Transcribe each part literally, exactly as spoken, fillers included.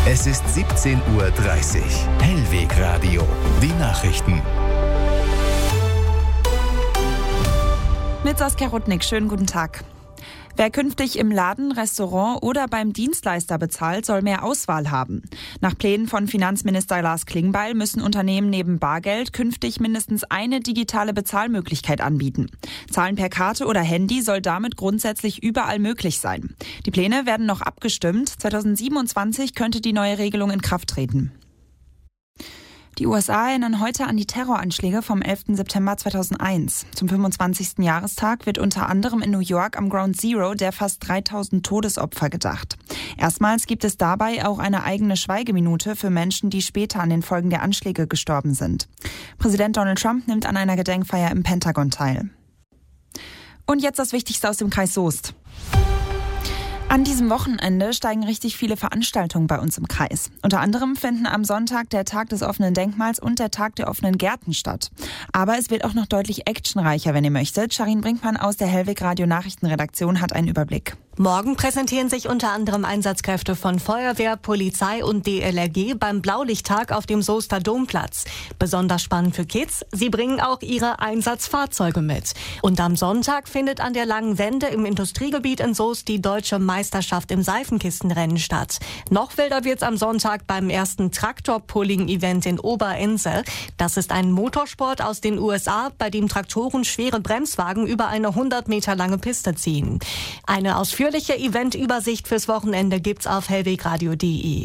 Es ist siebzehn Uhr dreißig. Hellweg Radio. Die Nachrichten. Mit Saskia Rudnick, schönen guten Tag. Wer künftig im Laden, Restaurant oder beim Dienstleister bezahlt, soll mehr Auswahl haben. Nach Plänen von Finanzminister Lars Klingbeil müssen Unternehmen neben Bargeld künftig mindestens eine digitale Bezahlmöglichkeit anbieten. Zahlen per Karte oder Handy soll damit grundsätzlich überall möglich sein. Die Pläne werden noch abgestimmt. zweitausendsiebenundzwanzig könnte die neue Regelung in Kraft treten. Die U S A erinnern heute an die Terroranschläge vom elften September zweitausendeins. Zum fünfundzwanzigsten Jahrestag wird unter anderem in New York am Ground Zero der fast dreitausend Todesopfer gedacht. Erstmals gibt es dabei auch eine eigene Schweigeminute für Menschen, die später an den Folgen der Anschläge gestorben sind. Präsident Donald Trump nimmt an einer Gedenkfeier im Pentagon teil. Und jetzt das Wichtigste aus dem Kreis Soest. An diesem Wochenende steigen richtig viele Veranstaltungen bei uns im Kreis. Unter anderem finden am Sonntag der Tag des offenen Denkmals und der Tag der offenen Gärten statt. Aber es wird auch noch deutlich actionreicher, wenn ihr möchtet. Sharin Brinkmann aus der Hellweg Radio Nachrichtenredaktion hat einen Überblick. Morgen präsentieren sich unter anderem Einsatzkräfte von Feuerwehr, Polizei und D L R G beim Blaulichttag auf dem Soester Domplatz. Besonders spannend für Kids, sie bringen auch ihre Einsatzfahrzeuge mit. Und am Sonntag findet an der Langen Wende im Industriegebiet in Soest die deutsche Meisterschaft im Seifenkistenrennen statt. Noch wilder wird's am Sonntag beim ersten Traktor-Pulling-Event in Oberensel. Das ist ein Motorsport aus den U S A, bei dem Traktoren schwere Bremswagen über eine hundert Meter lange Piste ziehen. Eine ausführliche Eventübersicht fürs Wochenende gibt's auf hellwegradio punkt de.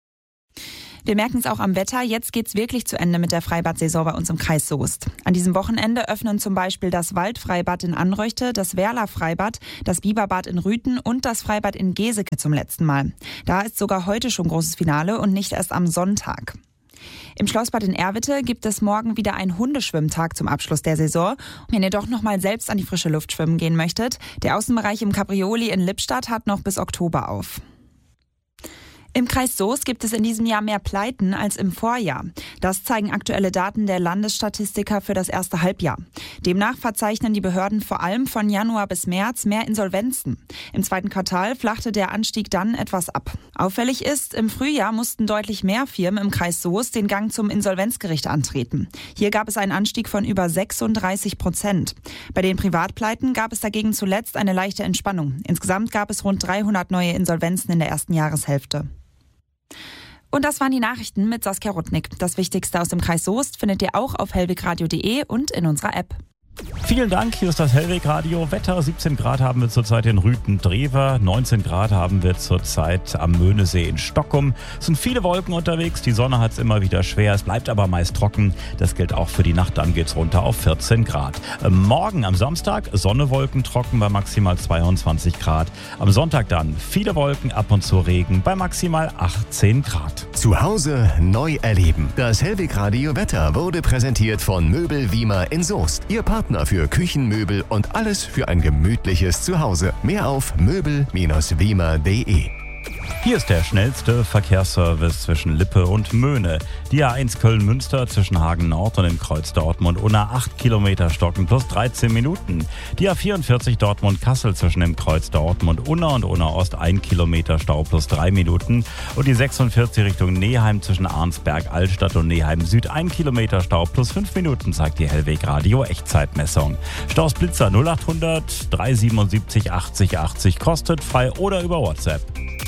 Wir merken es auch am Wetter. Jetzt geht's wirklich zu Ende mit der Freibad-Saison bei uns im Kreis Soest. An diesem Wochenende öffnen zum Beispiel das Waldfreibad in Anröchte, das Werler Freibad, das Biberbad in Rüthen und das Freibad in Geseke zum letzten Mal. Da ist sogar heute schon großes Finale und nicht erst am Sonntag. Im Schlossbad in Erwitte gibt es morgen wieder einen Hundeschwimmtag zum Abschluss der Saison. Wenn ihr doch noch mal selbst an die frische Luft schwimmen gehen möchtet, der Außenbereich im Caprioli in Lippstadt hat noch bis Oktober auf. Im Kreis Soest gibt es in diesem Jahr mehr Pleiten als im Vorjahr. Das zeigen aktuelle Daten der Landesstatistiker für das erste Halbjahr. Demnach verzeichnen die Behörden vor allem von Januar bis März mehr Insolvenzen. Im zweiten Quartal flachte der Anstieg dann etwas ab. Auffällig ist, im Frühjahr mussten deutlich mehr Firmen im Kreis Soest den Gang zum Insolvenzgericht antreten. Hier gab es einen Anstieg von über sechsunddreißig Prozent. Bei den Privatpleiten gab es dagegen zuletzt eine leichte Entspannung. Insgesamt gab es rund dreihundert neue Insolvenzen in der ersten Jahreshälfte. Und das waren die Nachrichten mit Saskia Rudnick. Das Wichtigste aus dem Kreis Soest findet ihr auch auf hellwegradio punkt de und in unserer App. Vielen Dank, hier ist das Hellweg Radio. Wetter, siebzehn Grad haben wir zurzeit in Rüthen-Drewer, neunzehn Grad haben wir zurzeit am Möhnesee in Stockholm. Es sind viele Wolken unterwegs, die Sonne hat es immer wieder schwer, es bleibt aber meist trocken. Das gilt auch für die Nacht, dann geht's runter auf vierzehn Grad. Morgen am Samstag Sonne, Wolken, trocken bei maximal zweiundzwanzig Grad. Am Sonntag dann viele Wolken, ab und zu Regen bei maximal achtzehn Grad. Zu Hause neu erleben. Das Hellweg Radio Wetter wurde präsentiert von Möbel Wiemer in Soest. Ihr Partner für Küchenmöbel und alles für ein gemütliches Zuhause. Mehr auf möbel Bindestrich wiemer punkt de. Hier ist der schnellste Verkehrsservice zwischen Lippe und Möhne. Die A eins Köln-Münster zwischen Hagen Nord und dem Kreuz Dortmund-Unna acht Kilometer stocken plus dreizehn Minuten. Die A vierundvierzig Dortmund-Kassel zwischen dem Kreuz Dortmund-Unna und Unna-Ost ein Kilometer Stau plus drei Minuten. Und die sechsundvierzig Richtung Neheim zwischen Arnsberg-Altstadt und Neheim-Süd ein Kilometer Stau plus fünf Minuten, zeigt die Hellweg Radio Echtzeitmessung. Staus Blitzer null achthundert dreihundertsiebenundsiebzig achtzig achtzig kostet frei oder über WhatsApp.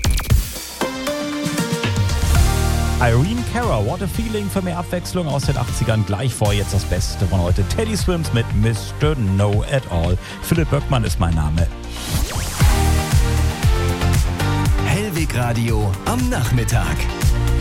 Irene Cara, What a Feeling, für mehr Abwechslung aus den achtzigern. Gleich vor jetzt das Beste von heute. Teddy Swims mit Mister No at All. Philipp Böckmann ist mein Name. Hellweg Radio am Nachmittag.